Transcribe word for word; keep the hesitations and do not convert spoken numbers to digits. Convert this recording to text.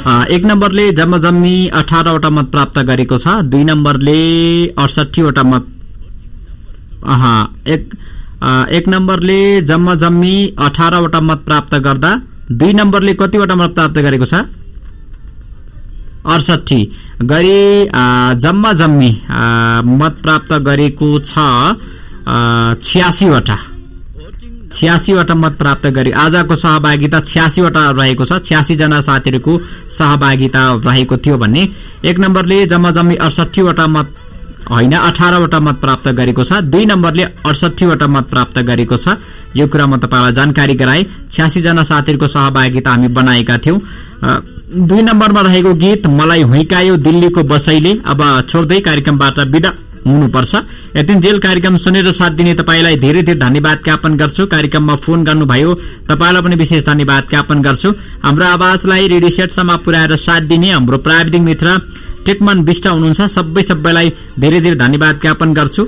एक नम्बरले जम्मजम्मी अठारवटा मत प्राप्त गरेको छ। दुई नम्बरले अडसठीवटा मत एक एक नम्बरले जम्मजम्मी अठारवटा मत प्राप्त गर्दा दुई नम्बरले कतिवटा मत प्राप्त गरेको छ? अडसठी गरी जम्मा जम्मी मत प्राप्त गरेको छ छ्यासीवटा छ्यासीवटा मत प्राप्त गरे। आजको सहभागिता छ्यासीवटा रहेको छ। छ्यासी जना साथीहरूको सहभागिता रहेको थियो भने एक नम्बरले जम्मा जम्मी अडसठीवटा मत होइन अठारवटा मत प्राप्त गरेको छ। दुई नम्बरले अडसठीवटा मत प्राप्त गरेको छ। यो कुरा म तपाईँलाई जानकारी गराए। छ्यासी जना साथीहरूको सहभागिता हामी बनाएका थियौं। दुई नम्बरमा रहेको गीत मलाई हुइकायो दिल्लीको बसैले। अब छोड्दै कार्यक्रमबाट बिदा हुनुपर्छ। यतिन्जेल कार्यक्रम सुनेर साथ दिने तपाईलाई धेरै धेरै धन्यवाद ज्ञापन गर्छु। कार्यक्रममा फोन गर्नुभयो तपाईलाई पनि विशेष धन्यवाद ज्ञापन गर्छु। हाम्रो आवाजलाई रेडियो सेटसम्म पुर्याएर साथ दिने हाम्रो प्राविधिक मित्र टेकमन विष्ट हुनुहुन्छ। सबै सबैलाई धेरै धेरै धन्यवाद ज्ञापन गर्छु।